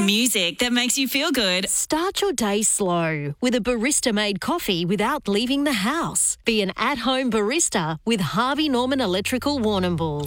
Music that makes you feel good. Start your day slow with a barista-made coffee without leaving the house. Be an at-home barista with Harvey Norman Electrical Warrnambool.